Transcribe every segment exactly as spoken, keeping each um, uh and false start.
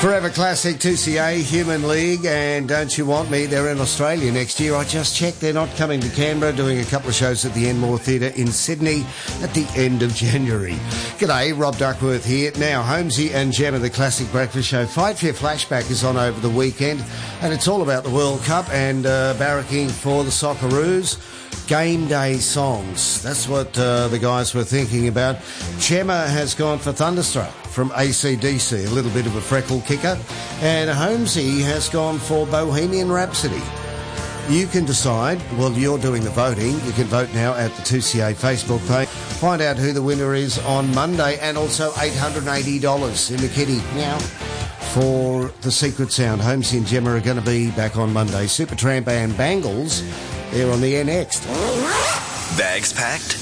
Forever Classic, two C A, Human League, and Don't You Want Me? They're in Australia next year. I just checked. They're not coming to Canberra, doing a couple of shows at the Enmore Theatre in Sydney at the end of January. G'day, Rob Duckworth here. Now, Holmesy and Gemma, the Classic Breakfast Show. Fight Fair Flashback is on over the weekend, and it's all about the World Cup and uh, barracking for the Socceroos. Game day songs. That's what uh, the guys were thinking about. Gemma has gone for Thunderstruck from A C D C, a little bit of a freckle kicker. And Holmesy has gone for Bohemian Rhapsody. You can decide. Well, you're doing the voting. You can vote now at the two C A Facebook page. Find out who the winner is on Monday, and also eight hundred eighty dollars in the kitty now for the Secret Sound. Holmesy and Gemma are going to be back on Monday. Supertramp and Bangles, they're on the air next. Bags packed?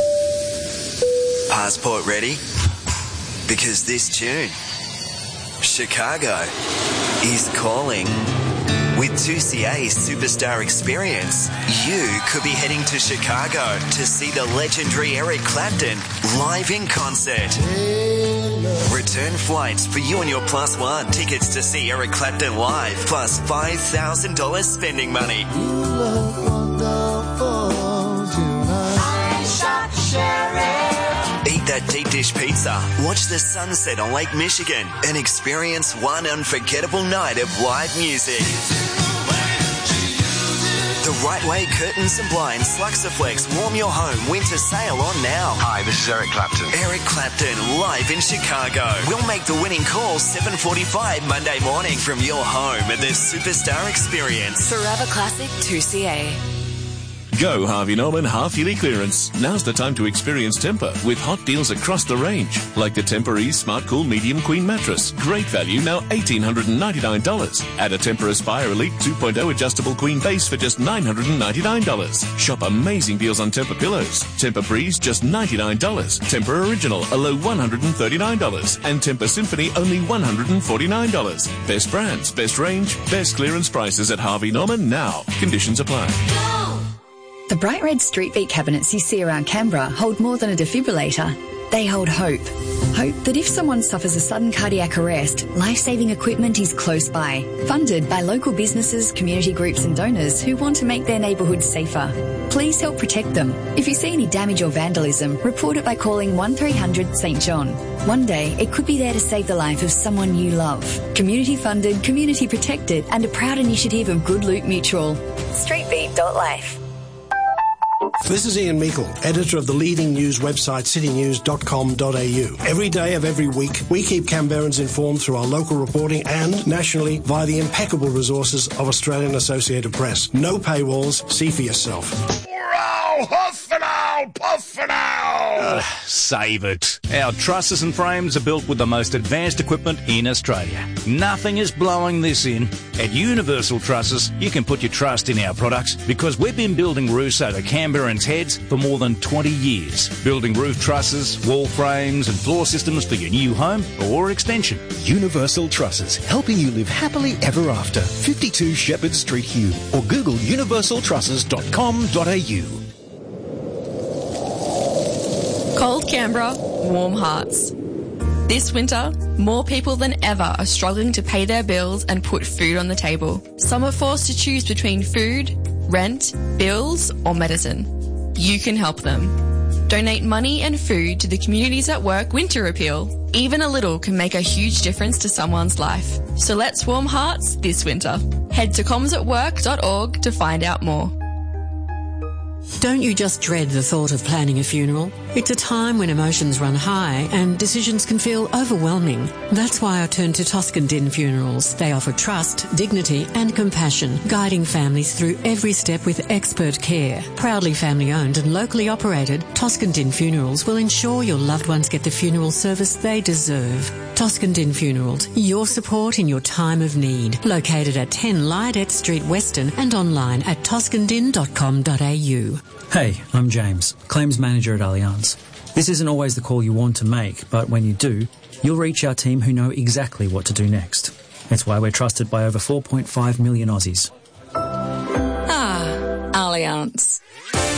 Passport ready? Because this June, Chicago is calling. With two C A's Superstar Experience, you could be heading to Chicago to see the legendary Eric Clapton live in concert. Return flights for you and your plus one. Tickets to see Eric Clapton live, plus five thousand dollars spending money. You look wonderful tonight. I shot Sheriff. Eat that deep dish pizza, watch the sunset on Lake Michigan, and experience one unforgettable night of live music. The Right Way Curtains and Blinds Sluxaflex Warm Your Home Winter Sale on now. Hi, this is Eric Clapton. Eric Clapton live in Chicago. We'll make the winning call seven forty-five Monday morning from your home at the Superstar Experience. Forever Classic two C A. Go Harvey Norman half-yearly clearance. Now's the time to experience Tempur with hot deals across the range. Like the Tempur Ease Smart Cool Medium Queen Mattress. Great value, now one thousand eight hundred ninety-nine dollars. Add a Tempur Aspire Elite two point oh Adjustable Queen Base for just nine hundred ninety-nine dollars. Shop amazing deals on Tempur Pillows. Tempur Breeze, just ninety-nine dollars. Tempur Original, a low one hundred thirty-nine dollars. And Tempur Symphony, only one hundred forty-nine dollars. Best brands, best range, best clearance prices at Harvey Norman now. Conditions apply. The bright red street beat cabinets you see around Canberra hold more than a defibrillator. They hold hope. Hope that if someone suffers a sudden cardiac arrest, life-saving equipment is close by. Funded by local businesses, community groups and donors who want to make their neighbourhoods safer. Please help protect them. If you see any damage or vandalism, report it by calling one three hundred St John. One day, it could be there to save the life of someone you love. Community funded, community protected, and a proud initiative of Good Loot Mutual. streetbeat dot life. This is Ian Meikle, editor of the leading news website city news dot com dot a u. Every day of every week, we keep Canberrans informed through our local reporting and nationally via the impeccable resources of Australian Associated Press. No paywalls, see for yourself. Wow, huff and owl, puff and owl! Uh, save it. Our trusses and frames are built with the most advanced equipment in Australia. Nothing is blowing this in. At Universal Trusses, you can put your trust in our products because we've been building roofs over Canberrans' heads for more than twenty years. Building roof trusses, wall frames and floor systems for your new home or extension. Universal Trusses, helping you live happily ever after. fifty-two Shepherd Street, Hume, or Google universal trusses dot com dot a u. Cold Canberra, warm hearts. This winter, more people than ever are struggling to pay their bills and put food on the table. Some are forced to choose between food, rent, bills, or medicine. You can help them. Donate money and food to the Communities at Work Winter Appeal. Even a little can make a huge difference to someone's life. So let's warm hearts this winter. Head to comms at work dot org to find out more. Don't you just dread the thought of planning a funeral? It's a time when emotions run high and decisions can feel overwhelming. That's why I turn to Toscan Din Funerals. They offer trust, dignity and compassion, guiding families through every step with expert care. Proudly family-owned and locally operated, Toscan Din Funerals will ensure your loved ones get the funeral service they deserve. Toscan Din Funerals, your support in your time of need. Located at ten Lydet Street, Western, and online at toscan din dot com dot a u. Hey, I'm James, Claims Manager at Allianz. This isn't always the call you want to make, but when you do, you'll reach our team who know exactly what to do next. It's why we're trusted by over four point five million Aussies. Ah, Allianz.